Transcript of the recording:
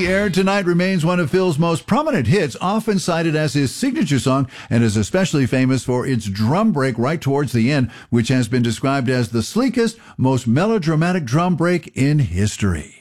Air Tonight remains one of Phil's most prominent hits, often cited as his signature song, and is especially famous for its drum break right towards the end, which has been described as the sleekest, most melodramatic drum break in history.